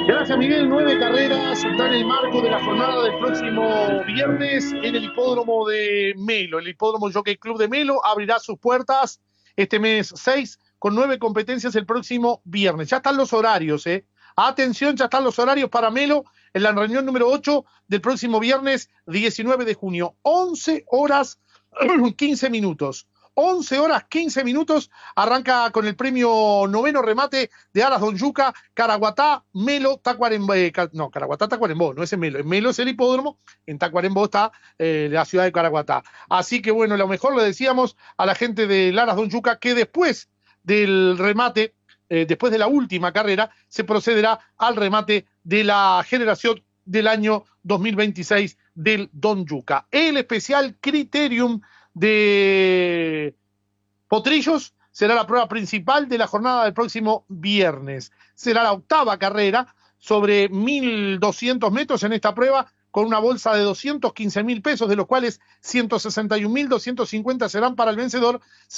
Gracias, Miguel. 9 carreras están en el marco de la jornada del próximo viernes en el hipódromo de Melo. El hipódromo Jockey Club de Melo abrirá sus puertas este mes 6 con 9 competencias el próximo viernes. Ya están los horarios, ¿eh? Atención, ya están los horarios para Melo en la reunión número 8 del próximo viernes 19 de junio. 11 horas 15 minutos. 11 horas 15 minutos, arranca con el premio noveno remate de Aras Don Yuca, Caraguatá, Melo, Tacuarembó, no, Caraguatá, Tacuarembó, no es en Melo es el hipódromo, en Tacuarembó está la ciudad de Caraguatá. Así que bueno, lo mejor le decíamos a la gente de Aras Don Yuca que después del remate, después de la última carrera, se procederá al remate de la generación del año 2026 del Don Yuca. El especial Criterium de Potrillos será la prueba principal de la jornada del próximo viernes. Será la octava carrera sobre 1.200 metros en esta prueba, con una bolsa de 215.000 pesos, de los cuales 161.250 serán para el vencedor.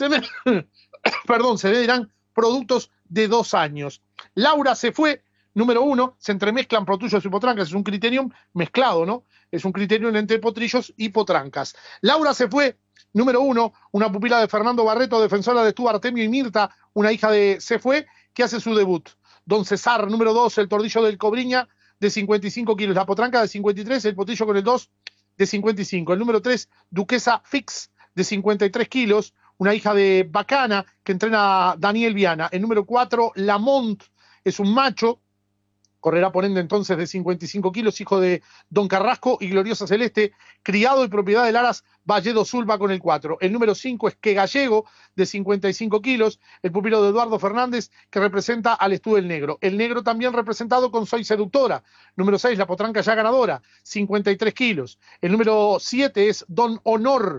Se verán productos de 2 años. Laura se fue, número 1, se entremezclan potrillos y potrancas, es un criterium mezclado, ¿no? Es un criterium entre potrillos y potrancas. Laura se fue, número 1, una pupila de Fernando Barreto, defensora de Tú, Artemio y Mirta, una hija de Se Fue, que hace su debut. Don César, número 2, el tordillo del Cobriña, de 55 kilos. La potranca de 53, el potrillo con el 2, de 55. El número 3, Duquesa Fix, de 53 kilos, una hija de Bacana, que entrena Daniel Viana. El número 4, Lamont, es un macho, correrá por ende entonces de 55 kilos, hijo de Don Carrasco y Gloriosa Celeste, criado y propiedad de Laras Valledo Zulva con el 4. El número 5 es Que Gallego, de 55 kilos, el pupilo de Eduardo Fernández, que representa al Estú del Negro. El negro también representado con Soy Seductora. Número 6, la potranca ya ganadora, 53 kilos. El número 7 es Don Honor,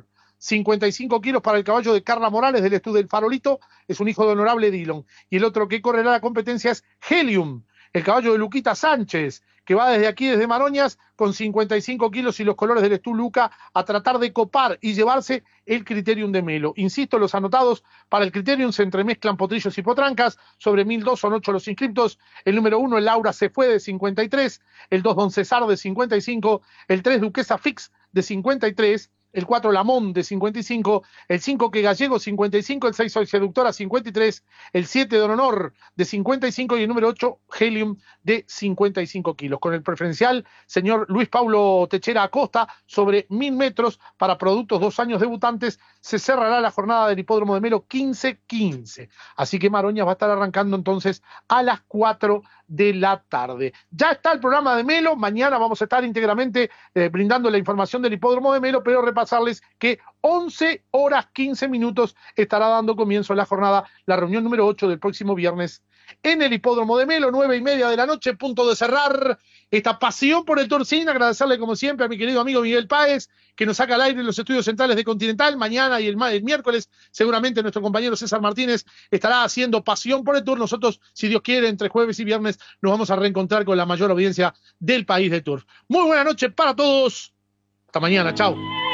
55 kilos para el caballo de Carla Morales del Estú del Farolito, es un hijo de Honorable Dillon. Y el otro que correrá la competencia es Helium, el caballo de Luquita Sánchez, que va desde aquí, desde Maroñas, con 55 kilos y los colores del Estú Luca, a tratar de copar y llevarse el Criterium de Melo. Insisto, los anotados para el Criterium se entremezclan potrillos y potrancas, sobre 1.002 son 8 los inscriptos. El número 1, el Laura se fue, de 53, el 2, Don César, de 55, el 3, Duquesa Fix, de 53, el 4 Lamón de 55, el 5 Que Gallego 55, el 6 Soy Seductora 53, el 7 Don Honor de 55 y el número 8 Helium de 55 kilos. Con el preferencial señor Luis Paulo Techera Acosta sobre 1.000 metros para productos 2 años debutantes, se cerrará la jornada del hipódromo de Melo 15-15. Así que Maroñas va a estar arrancando entonces a las 4 de la tarde. Ya está el programa de Melo, mañana vamos a estar íntegramente brindando la información del hipódromo de Melo, pero repasarles que 11 horas 15 minutos estará dando comienzo a la jornada, la reunión número 8 del próximo viernes en el hipódromo de Melo, 9:30 de la noche, punto de cerrar esta pasión por el Torcín. Agradecerle como siempre a mi querido amigo Miguel Páez, que nos saca al aire en los estudios centrales de Continental. Mañana y el miércoles seguramente nuestro compañero César Martínez estará haciendo pasión por el Tour. Nosotros, si Dios quiere, entre jueves y viernes nos vamos a reencontrar con la mayor audiencia del país de Tour. Muy buena noche para todos. Hasta mañana. Chao.